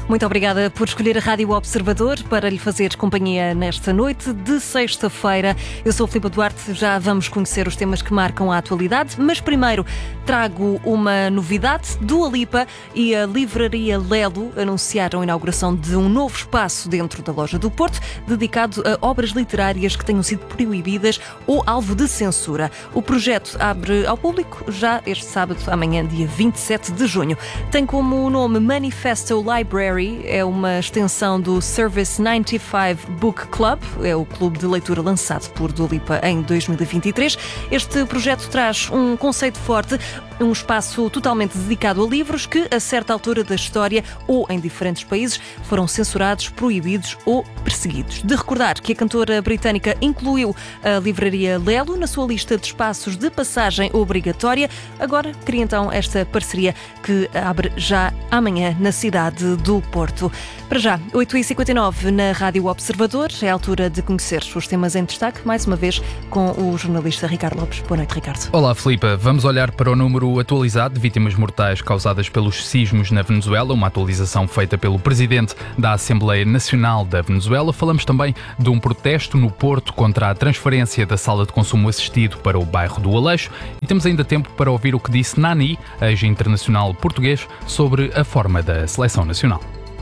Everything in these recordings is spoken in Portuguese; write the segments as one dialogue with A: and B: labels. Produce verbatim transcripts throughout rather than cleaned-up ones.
A: Muito obrigada por escolher a Rádio Observador para lhe fazer companhia nesta noite de sexta-feira. Eu sou a Filipa Duarte, já vamos conhecer os temas que marcam a atualidade, mas primeiro trago uma novidade. Dua Lipa e a Livraria Lelo anunciaram a inauguração de um novo espaço dentro da loja do Porto, dedicado a obras literárias que tenham sido proibidas ou alvo de censura. O projeto abre ao público já este sábado, amanhã, dia vinte e sete de junho. Tem como nome Manifesto Library. É uma extensão do Service noventa e cinco Book Club, é o clube de leitura lançado por Dua Lipa em dois mil e vinte e três. Este projeto traz um conceito forte, um espaço totalmente dedicado a livros que, a certa altura da história ou em diferentes países, foram censurados, proibidos ou perseguidos. De recordar que a cantora britânica incluiu a Livraria Lelo na sua lista de espaços de passagem obrigatória. Agora cria então esta parceria que abre já amanhã na cidade do Porto. Para já, oito e cinquenta e nove na Rádio Observador. É a altura de conhecer os temas em destaque, mais uma vez com o jornalista Ricardo Lopes. Boa noite, Ricardo.
B: Olá, Filipa. Vamos olhar para o número atualizado de vítimas mortais causadas pelos sismos na Venezuela, uma atualização feita pelo presidente da Assembleia Nacional da Venezuela. Falamos também de um protesto no Porto contra a transferência da sala de consumo assistido para o bairro do Aleixo e temos ainda tempo para ouvir o que disse Nani, ex-internacional português, sobre a forma da seleção nacional.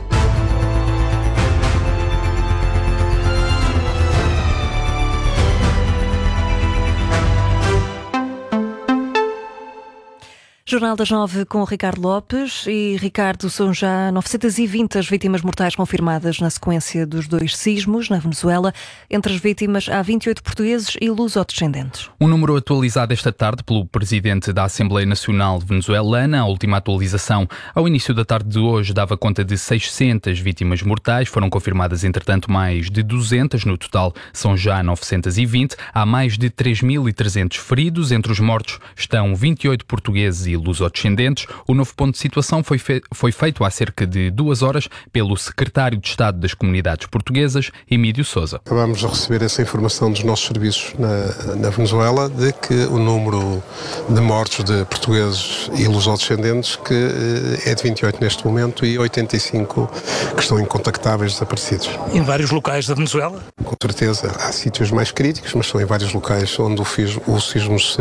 A: Jornal das Nove com Ricardo Lopes. E, Ricardo, são já novecentas e vinte as vítimas mortais confirmadas na sequência dos dois sismos na Venezuela. Entre as vítimas há vinte e oito portugueses e lusodescendentes.
B: Um número atualizado esta tarde pelo presidente da Assembleia Nacional venezuelana. A última atualização ao início da tarde de hoje dava conta de seiscentas vítimas mortais. Foram confirmadas, entretanto, mais de duzentas. No total, são já novecentas e vinte. Há mais de três mil e trezentos feridos. Entre os mortos estão vinte e oito portugueses e lusodescendentes. O novo ponto de situação foi, fe- foi feito há cerca de duas horas pelo secretário de Estado das Comunidades Portuguesas, Emílio Sousa.
C: Acabamos de receber essa informação dos nossos serviços na, na Venezuela de que o número de mortos de portugueses e lusodescendentes que é de vinte e oito neste momento e oitenta e cinco que estão incontactáveis, desaparecidos.
D: Em vários locais da Venezuela?
C: Com certeza. Há sítios mais críticos, mas são em vários locais onde o, fismo, o sismo se,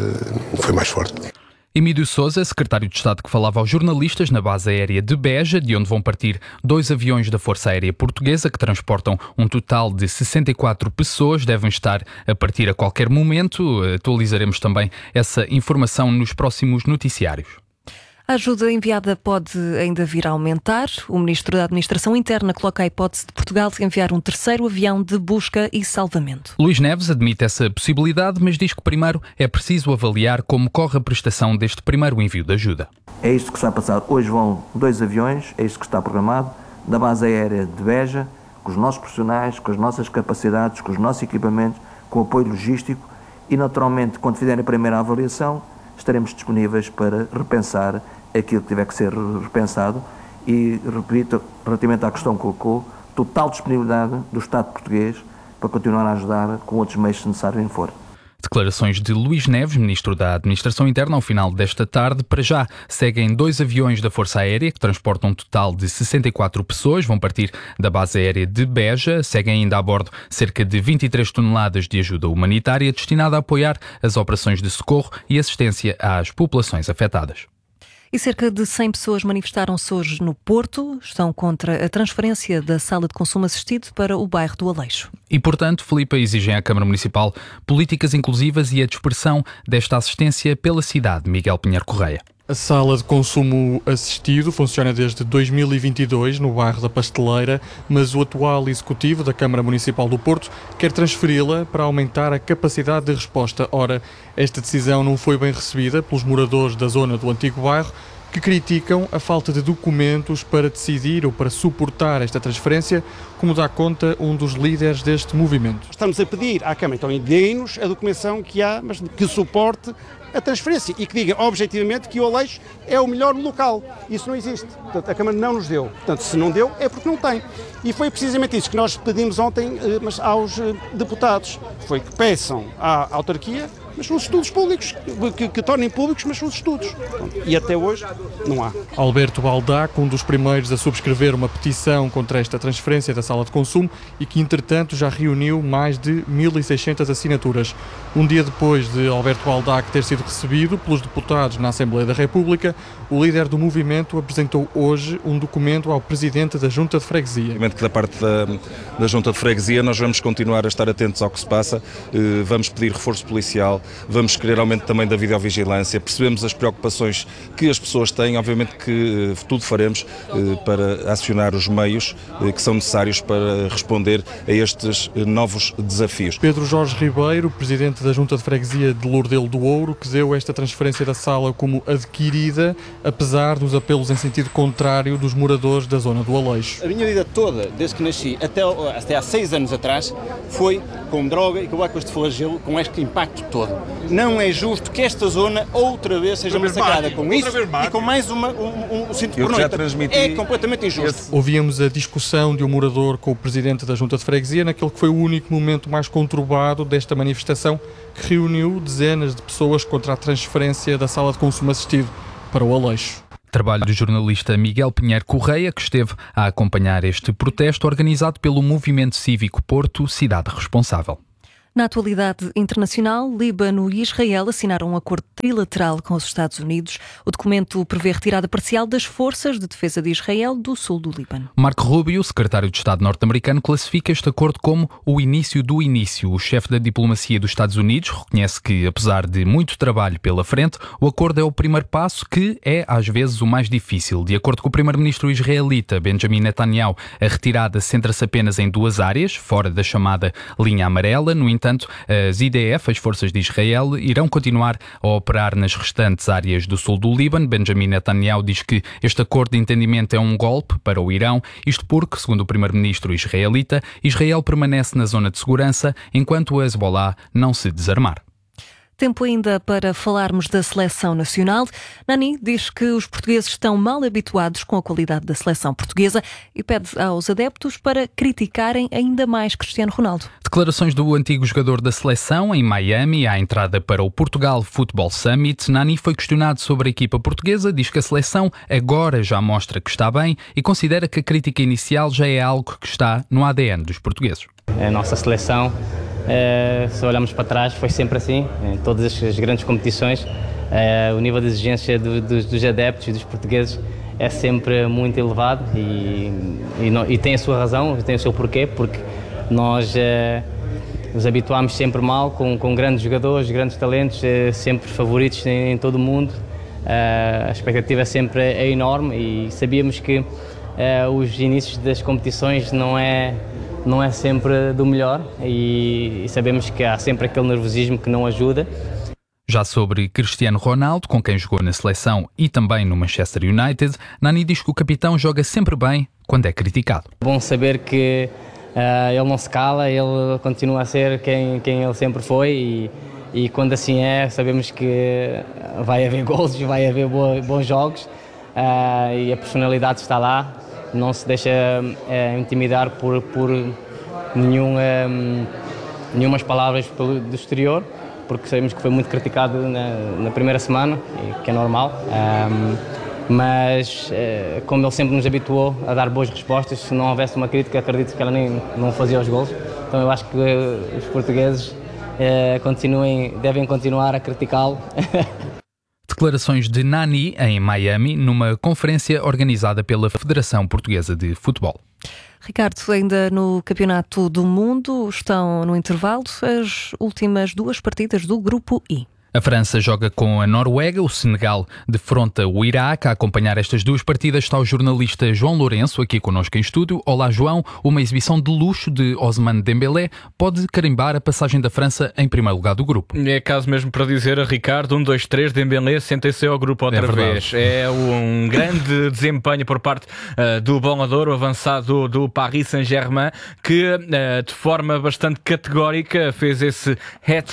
C: foi mais forte.
B: Emílio Sousa, secretário de Estado, que falava aos jornalistas na base aérea de Beja, de onde vão partir dois aviões da Força Aérea Portuguesa que transportam um total de sessenta e quatro pessoas. Devem estar a partir a qualquer momento. Atualizaremos também essa informação nos próximos noticiários.
A: A ajuda enviada pode ainda vir a aumentar. O Ministro da Administração Interna coloca a hipótese de Portugal enviar um terceiro avião de busca e salvamento.
B: Luís Neves admite essa possibilidade, mas diz que primeiro é preciso avaliar como corre a prestação deste primeiro envio de ajuda.
E: É isto que está a passar. Hoje vão dois aviões, é isto que está programado, da base aérea de Beja, com os nossos profissionais, com as nossas capacidades, com os nossos equipamentos, com o apoio logístico e, naturalmente, quando fizerem a primeira avaliação, estaremos disponíveis para repensar aquilo que tiver que ser repensado e, repito, relativamente à questão que colocou, total disponibilidade do Estado português para continuar a ajudar com outros meios se necessário for.
B: Declarações de Luís Neves, Ministro da Administração Interna, ao final desta tarde. Para já, seguem dois aviões da Força Aérea que transportam um total de sessenta e quatro pessoas. Vão partir da base aérea de Beja. Seguem ainda a bordo cerca de vinte e três toneladas de ajuda humanitária destinada a apoiar as operações de socorro e assistência às populações afetadas.
A: E cerca de cem pessoas manifestaram-se hoje no Porto. Estão contra a transferência da sala de consumo assistido para o bairro do Aleixo.
B: E, portanto, Filipe, exigem à Câmara Municipal políticas inclusivas e a dispersão desta assistência pela cidade. Miguel Pinheiro Correia.
F: A sala de consumo assistido funciona desde dois mil e vinte e dois no bairro da Pasteleira, mas o atual executivo da Câmara Municipal do Porto quer transferi-la para aumentar a capacidade de resposta. Ora, esta decisão não foi bem recebida pelos moradores da zona do antigo bairro, que criticam a falta de documentos para decidir ou para suportar esta transferência, como dá conta um dos líderes deste movimento.
G: Estamos a pedir à Câmara, então, deem-nos a documentação que há, mas que suporte a transferência e que diga objetivamente que o Aleixo é o melhor local. Isso não existe. Portanto, a Câmara não nos deu. Portanto, se não deu, é porque não tem. E foi precisamente isso que nós pedimos ontem mas aos deputados. Foi que peçam à autarquia mas são os estudos públicos, que, que tornem públicos, mas são os estudos. E até hoje não há.
F: Alberto Baldac, um dos primeiros a subscrever uma petição contra esta transferência da sala de consumo e que, entretanto, já reuniu mais de mil e seiscentas assinaturas. Um dia depois de Alberto Baldac ter sido recebido pelos deputados na Assembleia da República, o líder do movimento apresentou hoje um documento ao presidente da Junta de Freguesia.
H: Que da parte da, da Junta de Freguesia nós vamos continuar a estar atentos ao que se passa, vamos pedir reforço policial, vamos querer aumento também da videovigilância, percebemos as preocupações que as pessoas têm, obviamente que tudo faremos para acionar os meios que são necessários para responder a estes novos desafios.
F: Pedro Jorge Ribeiro, presidente da Junta de Freguesia de Lourdelo do Ouro, que deu esta transferência da sala como adquirida, apesar dos apelos em sentido contrário dos moradores da zona do Aleixo.
I: A minha vida toda, desde que nasci até, até há seis anos atrás, foi com droga e acabar com este flagelo, com este impacto todo. Não é justo que esta zona outra vez seja massacrada com isso e com mais uma, um, um cinto por noite. É completamente injusto.
F: Ouvíamos a discussão de um morador com o presidente da Junta de Freguesia naquele que foi o único momento mais conturbado desta manifestação, que reuniu dezenas de pessoas contra a transferência da sala de consumo assistido para o Aleixo.
B: Trabalho do jornalista Miguel Pinheiro Correia, que esteve a acompanhar este protesto organizado pelo Movimento Cívico Porto Cidade Responsável.
A: Na atualidade internacional, Líbano e Israel assinaram um acordo trilateral com os Estados Unidos. O documento prevê retirada parcial das forças de defesa de Israel do sul do Líbano.
B: Marco Rubio, secretário de Estado norte-americano, classifica este acordo como o início do início. O chefe da diplomacia dos Estados Unidos reconhece que, apesar de muito trabalho pela frente, o acordo é o primeiro passo que é, às vezes, o mais difícil. De acordo com o primeiro-ministro israelita Benjamin Netanyahu, a retirada centra-se apenas em duas áreas, fora da chamada linha amarela. No entanto, Portanto, as I D F, as forças de Israel, irão continuar a operar nas restantes áreas do sul do Líbano. Benjamin Netanyahu diz que este acordo de entendimento é um golpe para o Irão, isto porque, segundo o primeiro-ministro israelita, Israel permanece na zona de segurança enquanto o Hezbollah não se desarmar.
A: Tempo ainda para falarmos da seleção nacional. Nani diz que os portugueses estão mal habituados com a qualidade da seleção portuguesa e pede aos adeptos para criticarem ainda mais Cristiano Ronaldo.
B: Declarações do antigo jogador da seleção em Miami à entrada para o Portugal Football Summit. Nani foi questionado sobre a equipa portuguesa, diz que a seleção agora já mostra que está bem e considera que a crítica inicial já é algo que está no A D N dos portugueses.
J: A nossa seleção, Uh, se olharmos para trás, foi sempre assim, em todas as grandes competições. Uh, o nível de exigência do, do, dos adeptos e dos portugueses é sempre muito elevado e, e, não, e tem a sua razão, tem o seu porquê, porque nós uh, nos habituámos sempre mal com, com grandes jogadores, grandes talentos, uh, sempre favoritos em, em todo o mundo. Uh, a expectativa sempre é enorme e sabíamos que uh, os inícios das competições não é não é sempre do melhor e, e sabemos que há sempre aquele nervosismo que não ajuda.
B: Já sobre Cristiano Ronaldo, com quem jogou na seleção e também no Manchester United, Nani diz que o capitão joga sempre bem quando é criticado.
J: Bom saber que uh, ele não se cala, ele continua a ser quem, quem ele sempre foi e, e quando assim é, sabemos que vai haver golos, vai haver bo, bons jogos uh, e a personalidade está lá. Não se deixa é, intimidar por, por nenhum, é, nenhumas palavras do exterior, porque sabemos que foi muito criticado na, na primeira semana, que é normal, um, mas é, como ele sempre nos habituou a dar boas respostas, se não houvesse uma crítica, acredito que ela nem não fazia os golos. Então eu acho que os portugueses é, continuem, devem continuar a criticá-lo.
B: Declarações de Nani em Miami, numa conferência organizada pela Federação Portuguesa de Futebol.
A: Ricardo, ainda no Campeonato do Mundo estão no intervalo as últimas duas partidas do Grupo I.
B: A França joga com a Noruega, o Senegal defronta o Iraque. A acompanhar estas duas partidas está o jornalista João Lourenço, aqui connosco em estúdio. Olá, João. Uma exibição de luxo de Ousmane Dembélé pode carimbar a passagem da França em primeiro lugar do grupo.
K: É caso mesmo para dizer a Ricardo, um, dois, três, Dembélé sentem-se ao grupo outra é vez. É um grande desempenho por parte uh, do bolador, o avançado do Paris Saint-Germain, que uh, de forma bastante categórica fez esse hat-trick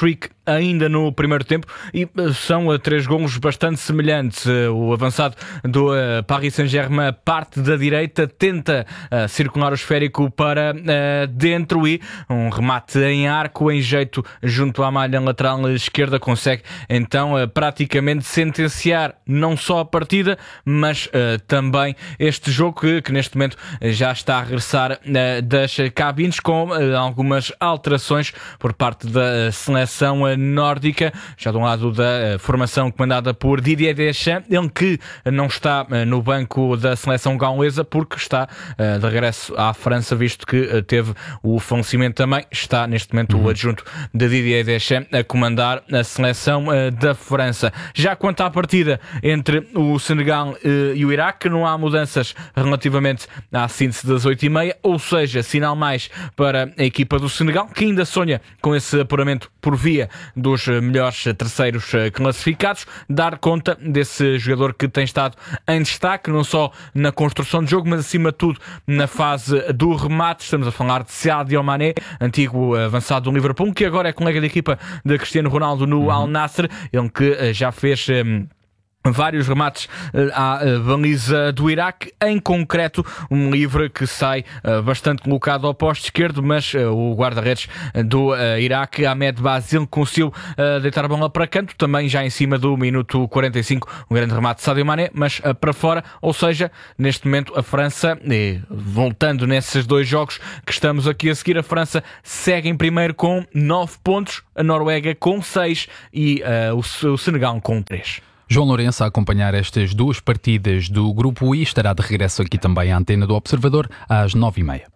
K: ainda no primeiro tempo e são três golos bastante semelhantes. O avançado do Paris Saint-Germain parte da direita, tenta circular o esférico para dentro e um remate em arco, em jeito junto à malha lateral esquerda, consegue então praticamente sentenciar não só a partida, mas também este jogo que, que neste momento já está a regressar das cabines com algumas alterações por parte da seleção nórdica, já de um lado da formação comandada por Didier Deschamps, ele que não está no banco da seleção gaulesa porque está de regresso à França, visto que teve o falecimento também. Está neste momento uhum. o adjunto de Didier Deschamps a comandar a seleção da França. Já quanto à partida entre o Senegal e o Iraque, não há mudanças relativamente à síntese das oito e meia, ou seja, sinal mais para a equipa do Senegal, que ainda sonha com esse apuramento por via dos melhores terceiros classificados, dar conta desse jogador que tem estado em destaque, não só na construção de jogo, mas acima de tudo na fase do remate. Estamos a falar de Sadio Mané, antigo avançado do Liverpool, que agora é colega de equipa de Cristiano Ronaldo no uhum. Al Nassr, ele que já fez um, vários remates à baliza do Iraque, em concreto um livre que sai bastante colocado ao posto esquerdo, mas o guarda-redes do Iraque, Ahmed Bazil, conseguiu deitar a bola para canto, também já em cima do minuto quarenta e cinco, um grande remate de Sadio Mané, mas para fora, ou seja, neste momento a França, voltando nesses dois jogos que estamos aqui a seguir, a França segue em primeiro com nove pontos, a Noruega com seis e uh, o Senegal com três.
B: João Lourenço a acompanhar estas duas partidas do Grupo I, estará de regresso aqui também à antena do Observador às nove e meia.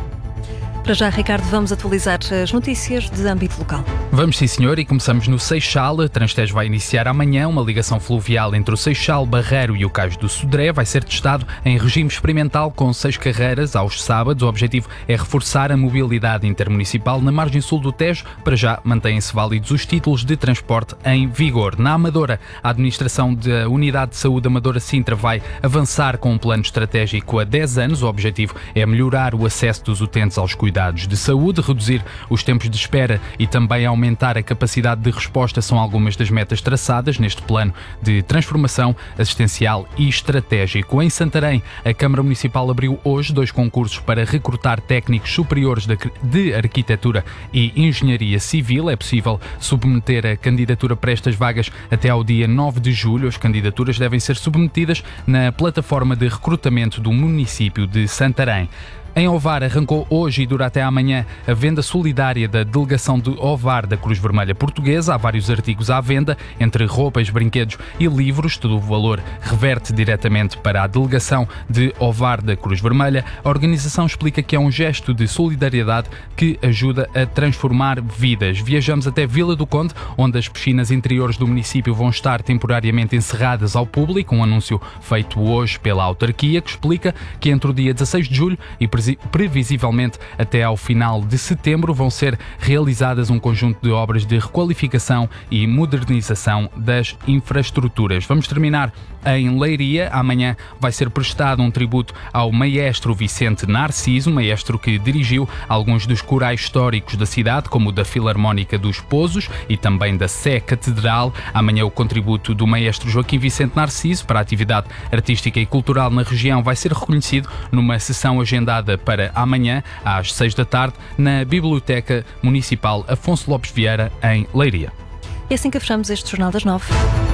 A: Para já, Ricardo, vamos atualizar as notícias de âmbito local.
B: Vamos sim, senhor, e começamos no Seixal. A Transtejo vai iniciar amanhã uma ligação fluvial entre o Seixal, Barreiro e o Cais do Sodré. Vai ser testado em regime experimental com seis carreiras aos sábados. O objetivo é reforçar a mobilidade intermunicipal na margem sul do Tejo. Para já, mantêm-se válidos os títulos de transporte em vigor. Na Amadora, a administração da Unidade de Saúde Amadora Sintra vai avançar com um plano estratégico a dez anos. O objetivo é melhorar o acesso dos utentes aos cuidados de saúde, reduzir os tempos de espera e também aumentar a capacidade de resposta são algumas das metas traçadas neste plano de transformação assistencial e estratégico. Em Santarém, a Câmara Municipal abriu hoje dois concursos para recrutar técnicos superiores de arquitetura e engenharia civil. É possível submeter a candidatura para estas vagas até ao dia nove de julho. As candidaturas devem ser submetidas na plataforma de recrutamento do município de Santarém. Em Ovar, arrancou hoje e dura até amanhã a venda solidária da Delegação de Ovar da Cruz Vermelha Portuguesa. Há vários artigos à venda, entre roupas, brinquedos e livros. Todo o valor reverte diretamente para a Delegação de Ovar da Cruz Vermelha. A organização explica que é um gesto de solidariedade que ajuda a transformar vidas. Viajamos até Vila do Conde, onde as piscinas interiores do município vão estar temporariamente encerradas ao público. Um anúncio feito hoje pela autarquia que explica que entre o dia dezasseis de julho e previsivelmente até ao final de setembro vão ser realizadas um conjunto de obras de requalificação e modernização das infraestruturas. Vamos terminar em Leiria. Amanhã vai ser prestado um tributo ao maestro Vicente Narciso, maestro que dirigiu alguns dos corais históricos da cidade, como o da Filarmónica dos Pozos e também da Sé Catedral. Amanhã o contributo do maestro Joaquim Vicente Narciso para a atividade artística e cultural na região vai ser reconhecido numa sessão agendada para amanhã, às seis da tarde, na Biblioteca Municipal Afonso Lopes Vieira, em Leiria.
A: É assim que fechamos este Jornal das Nove.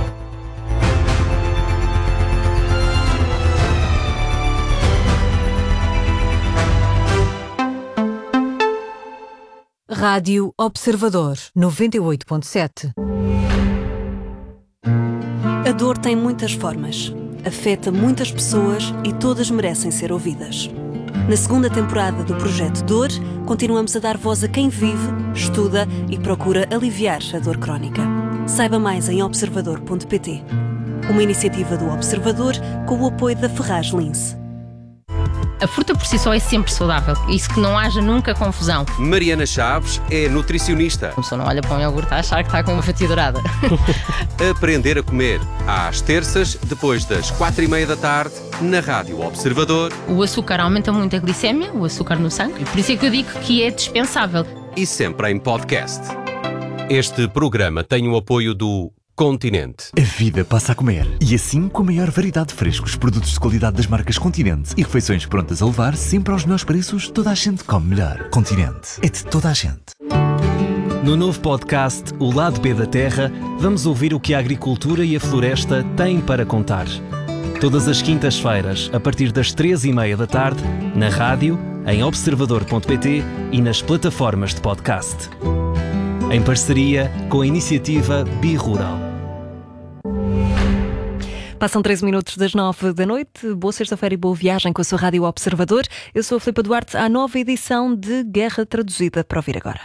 A: Rádio Observador, noventa e oito ponto sete. A dor tem muitas formas, afeta muitas pessoas e todas merecem ser ouvidas. Na segunda temporada do Projeto Dor, continuamos a dar voz a quem vive, estuda e procura aliviar a dor crónica. Saiba mais em observador ponto pt. Uma iniciativa do Observador com o apoio da Ferraz Lince.
L: A fruta por si só é sempre saudável, isso que não haja nunca confusão.
M: Mariana Chaves é nutricionista.
L: A pessoa não olha para um iogurte a achar que está com uma fatia dourada.
M: Aprender a comer, às terças, depois das quatro e meia da tarde, na Rádio Observador.
L: O açúcar aumenta muito a glicémia, o açúcar no sangue, por isso é que eu digo que é dispensável.
M: E sempre em podcast. Este programa tem o apoio do Continente.
N: A vida passa a comer. E assim, com a maior variedade de frescos, produtos de qualidade das marcas Continente e refeições prontas a levar sempre aos melhores preços, toda a gente come melhor. Continente. É de toda a gente.
O: No novo podcast O Lado B da Terra, vamos ouvir o que a agricultura e a floresta têm para contar. Todas as quintas-feiras, a partir das três e meia da tarde, na rádio, em observador ponto pt e nas plataformas de podcast. Em parceria com a iniciativa Bi-Rural.
A: Passam treze minutos das nove da noite. Boa sexta-feira e boa viagem com a sua Rádio Observador. Eu sou a Filipa Duarte, à nova edição de Guerra Traduzida, para ouvir agora.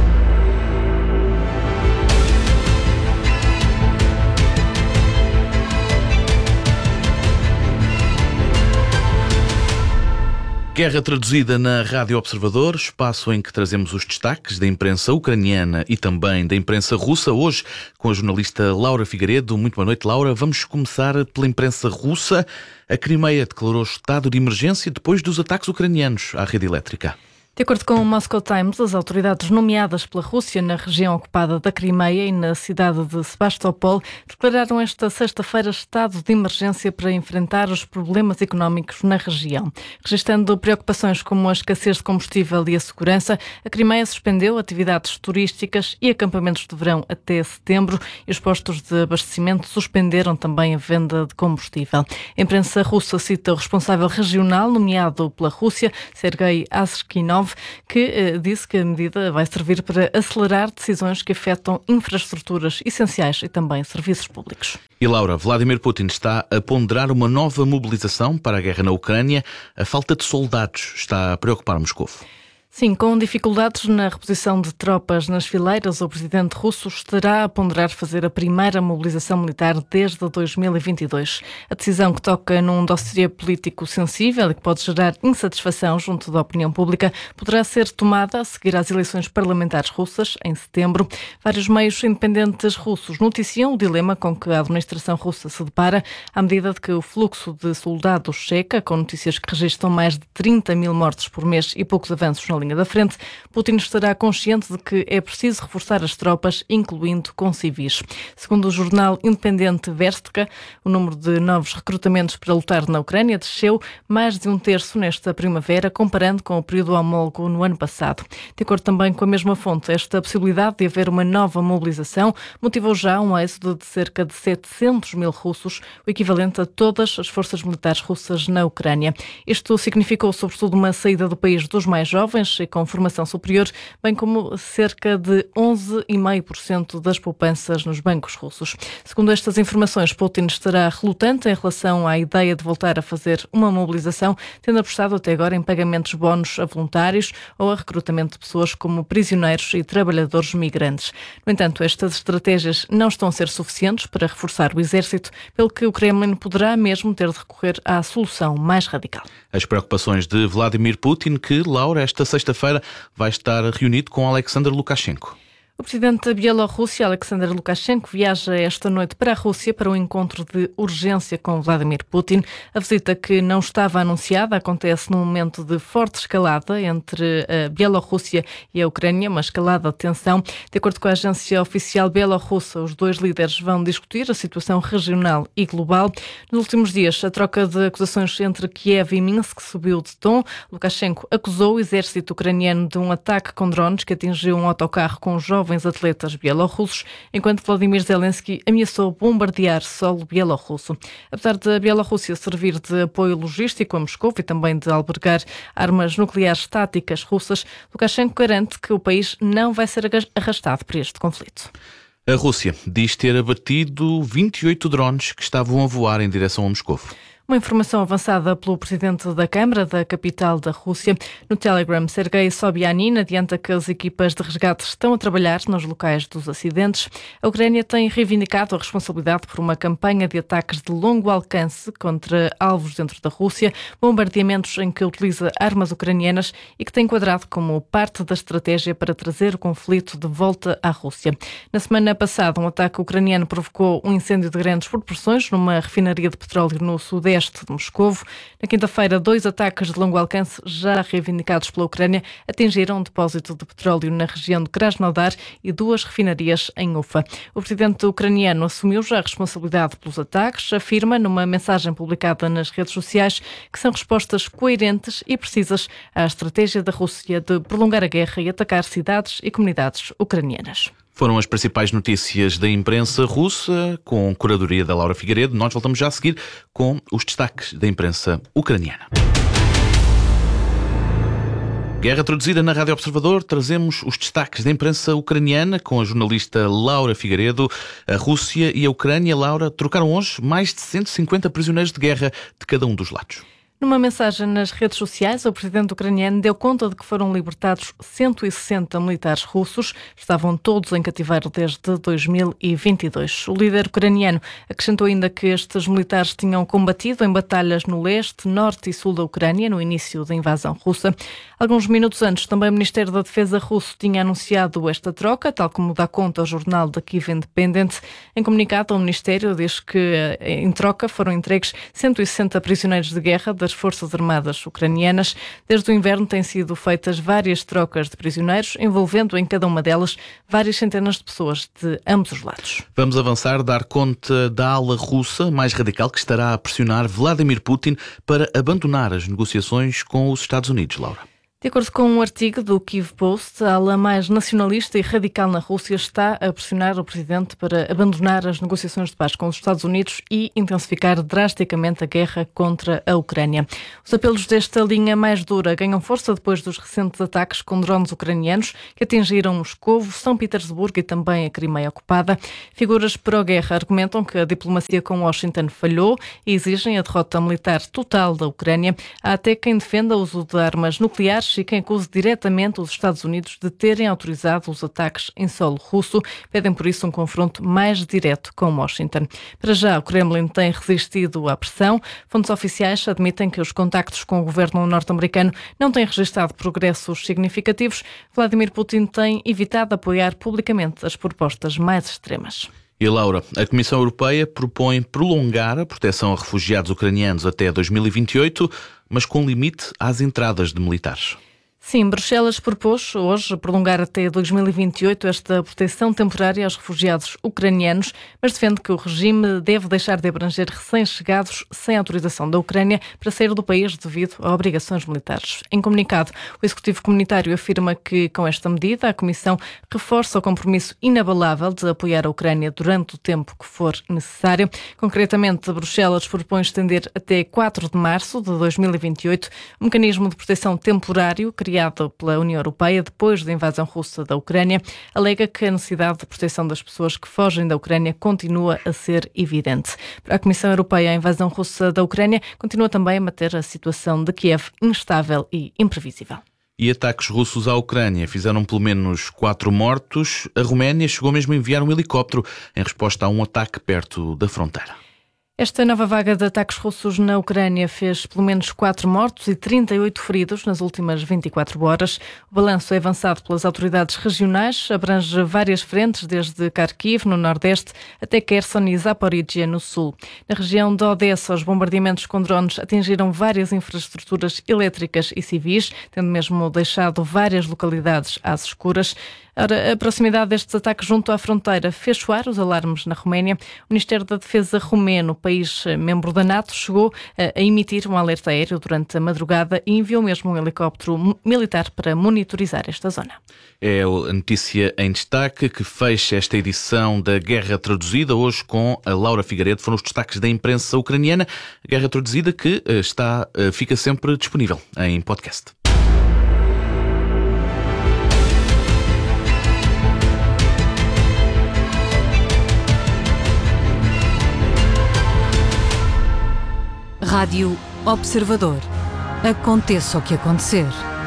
P: Guerra Traduzida na Rádio Observador, espaço em que trazemos os destaques da imprensa ucraniana e também da imprensa russa, hoje com a jornalista Laura Figueiredo. Muito boa noite, Laura. Vamos começar pela imprensa russa. A Crimeia declarou estado de emergência depois dos ataques ucranianos à rede elétrica.
Q: De acordo com o Moscow Times, as autoridades nomeadas pela Rússia na região ocupada da Crimeia e na cidade de Sebastopol declararam esta sexta-feira estado de emergência para enfrentar os problemas económicos na região. Registrando preocupações como a escassez de combustível e a segurança, a Crimeia suspendeu atividades turísticas e acampamentos de verão até setembro e os postos de abastecimento suspenderam também a venda de combustível. A imprensa russa cita o responsável regional nomeado pela Rússia, Sergei Askinov, que eh, disse que a medida vai servir para acelerar decisões que afetam infraestruturas essenciais e também serviços públicos.
P: E Laura, Vladimir Putin está a ponderar uma nova mobilização para a guerra na Ucrânia. A falta de soldados está a preocupar Moscou.
Q: Sim, com dificuldades na reposição de tropas nas fileiras, o presidente russo estará a ponderar fazer a primeira mobilização militar desde dois mil e vinte e dois. A decisão, que toca num dossiê político sensível e que pode gerar insatisfação junto da opinião pública, poderá ser tomada a seguir às eleições parlamentares russas, em setembro. Vários meios independentes russos noticiam o dilema com que a administração russa se depara à medida de que o fluxo de soldados checa, com notícias que registram mais de trinta mil mortes por mês e poucos avanços na linha da frente. Putin estará consciente de que é preciso reforçar as tropas, incluindo com civis. Segundo o jornal independente Verstka, o número de novos recrutamentos para lutar na Ucrânia desceu mais de um terço nesta primavera, comparando com o período homólogo no ano passado. De acordo também com a mesma fonte, esta possibilidade de haver uma nova mobilização motivou já um êxodo de cerca de setecentos mil russos, o equivalente a todas as forças militares russas na Ucrânia. Isto significou, sobretudo, uma saída do país dos mais jovens e com formação superior, bem como cerca de onze vírgula cinco por cento das poupanças nos bancos russos. Segundo estas informações, Putin estará relutante em relação à ideia de voltar a fazer uma mobilização, tendo apostado até agora em pagamentos bónus a voluntários ou a recrutamento de pessoas como prisioneiros e trabalhadores migrantes. No entanto, estas estratégias não estão a ser suficientes para reforçar o exército, pelo que o Kremlin poderá mesmo ter de recorrer à solução mais radical.
P: As preocupações de Vladimir Putin, que, Laura, esta sexta-feira vai estar reunido com Alexander Lukashenko.
Q: O presidente da Bielorrússia, Alexander Lukashenko, viaja esta noite para a Rússia para um encontro de urgência com Vladimir Putin. A visita, que não estava anunciada, acontece num momento de forte escalada entre a Bielorrússia e a Ucrânia, uma escalada de tensão. De acordo com a agência oficial bielorrussa, os dois líderes vão discutir a situação regional e global. Nos últimos dias, a troca de acusações entre Kiev e Minsk subiu de tom. Lukashenko acusou o exército ucraniano de um ataque com drones que atingiu um autocarro com jovens atletas bielorrussos, enquanto Volodymyr Zelensky ameaçou bombardear solo bielorrusso. Apesar de a Bielorrússia servir de apoio logístico a Moscou e também de albergar armas nucleares táticas russas, Lukashenko garante que o país não vai ser arrastado por este conflito.
P: A Rússia diz ter abatido vinte e oito drones que estavam a voar em direção a Moscou.
Q: Uma informação avançada pelo presidente da Câmara da capital da Rússia. No Telegram, Sergei Sobyanin adianta que as equipas de resgate estão a trabalhar nos locais dos acidentes. A Ucrânia tem reivindicado a responsabilidade por uma campanha de ataques de longo alcance contra alvos dentro da Rússia, bombardeamentos em que utiliza armas ucranianas e que tem enquadrado como parte da estratégia para trazer o conflito de volta à Rússia. Na semana passada, um ataque ucraniano provocou um incêndio de grandes proporções numa refinaria de petróleo no sudeste nordeste de Moscovo. Na quinta-feira, dois ataques de longo alcance, já reivindicados pela Ucrânia, atingiram um depósito de petróleo na região de Krasnodar e duas refinarias em Ufa. O presidente ucraniano assumiu já a responsabilidade pelos ataques, afirma numa mensagem publicada nas redes sociais que são respostas coerentes e precisas à estratégia da Rússia de prolongar a guerra e atacar cidades e comunidades ucranianas.
P: Foram as principais notícias da imprensa russa, com curadoria da Laura Figueiredo. Nós voltamos já a seguir com os destaques da imprensa ucraniana. Guerra traduzida na Rádio Observador, trazemos os destaques da imprensa ucraniana com a jornalista Laura Figueiredo. A Rússia e a Ucrânia, Laura, trocaram hoje mais de cento e cinquenta prisioneiros de guerra de cada um dos lados.
Q: Numa mensagem nas redes sociais, o presidente ucraniano deu conta de que foram libertados cento e sessenta militares russos. Estavam todos em cativeiro desde dois mil e vinte e dois. O líder ucraniano acrescentou ainda que estes militares tinham combatido em batalhas no leste, norte e sul da Ucrânia no início da invasão russa. Alguns minutos antes, também o Ministério da Defesa russo tinha anunciado esta troca, tal como dá conta o jornal da Kiev Independent. Em comunicado, o Ministério diz que, em troca, foram entregues cento e sessenta prisioneiros de guerra das Forças Armadas ucranianas. Desde o inverno têm sido feitas várias trocas de prisioneiros, envolvendo em cada uma delas várias centenas de pessoas de ambos os lados.
P: Vamos avançar, dar conta da ala russa mais radical que estará a pressionar Vladimir Putin para abandonar as negociações com os Estados Unidos, Laura.
Q: De acordo com um artigo do Kyiv Post, a ala mais nacionalista e radical na Rússia está a pressionar o presidente para abandonar as negociações de paz com os Estados Unidos e intensificar drasticamente a guerra contra a Ucrânia. Os apelos desta linha mais dura ganham força depois dos recentes ataques com drones ucranianos que atingiram Moscovo, São Petersburgo e também a Crimeia ocupada. Figuras pró-guerra argumentam que a diplomacia com Washington falhou e exigem a derrota militar total da Ucrânia. Há até quem defenda o uso de armas nucleares e quem acuse diretamente os Estados Unidos de terem autorizado os ataques em solo russo. Pedem por isso um confronto mais direto com Washington. Para já, o Kremlin tem resistido à pressão. Fontes oficiais admitem que os contactos com o governo norte-americano não têm registrado progressos significativos. Vladimir Putin tem evitado apoiar publicamente as propostas mais extremas.
P: E Laura, a Comissão Europeia propõe prolongar a proteção a refugiados ucranianos até dois mil e vinte e oito, mas com limite às entradas de militares.
Q: Sim, Bruxelas propôs hoje prolongar até dois mil e vinte e oito esta proteção temporária aos refugiados ucranianos, mas defende que o regime deve deixar de abranger recém-chegados sem autorização da Ucrânia para sair do país devido a obrigações militares. Em comunicado, o Executivo Comunitário afirma que, com esta medida, a Comissão reforça o compromisso inabalável de apoiar a Ucrânia durante o tempo que for necessário. Concretamente, Bruxelas propõe estender até quatro de março de dois mil e vinte e oito um mecanismo de proteção temporário criado criado pela União Europeia depois da invasão russa da Ucrânia, alega que a necessidade de proteção das pessoas que fogem da Ucrânia continua a ser evidente. Para a Comissão Europeia, a invasão russa da Ucrânia continua também a manter a situação de Kiev instável e imprevisível.
P: E ataques russos à Ucrânia fizeram pelo menos quatro mortos. A Roménia chegou mesmo a enviar um helicóptero em resposta a um ataque perto da fronteira.
Q: Esta nova vaga de ataques russos na Ucrânia fez pelo menos quatro mortos e trinta e oito feridos nas últimas vinte e quatro horas. O balanço é avançado pelas autoridades regionais, abrange várias frentes, desde Kharkiv, no nordeste, até Kherson e Zaporizhia, no sul. Na região de Odessa, os bombardeamentos com drones atingiram várias infraestruturas elétricas e civis, tendo mesmo deixado várias localidades às escuras. Ora, a proximidade destes ataques junto à fronteira fez soar os alarmes na Roménia. O Ministério da Defesa romeno, país membro da NATO, chegou a emitir um alerta aéreo durante a madrugada e enviou mesmo um helicóptero militar para monitorizar esta zona.
P: É a notícia em destaque que fecha esta edição da Guerra Traduzida, hoje com a Laura Figueiredo. Foram os destaques da imprensa ucraniana. A Guerra Traduzida que está, fica sempre disponível em podcast.
R: Rádio Observador. Aconteça o que acontecer.